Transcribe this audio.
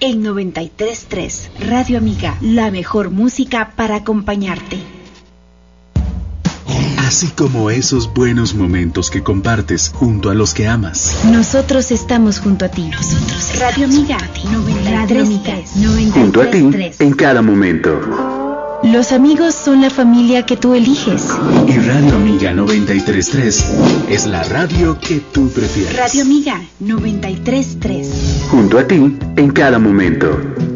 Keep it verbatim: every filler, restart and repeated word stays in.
En noventa y tres punto tres, Radio Amiga, la mejor música para acompañarte. Así como esos buenos momentos que compartes junto a los que amas. Nosotros estamos junto a ti. Nosotros Radio Amiga, noventa y tres punto tres. Junto a ti en cada momento. Los amigos son la familia que tú eliges. Y Radio Amiga noventa y tres punto tres es la radio que tú prefieres. Radio Amiga noventa y tres punto tres. Junto a ti en cada momento.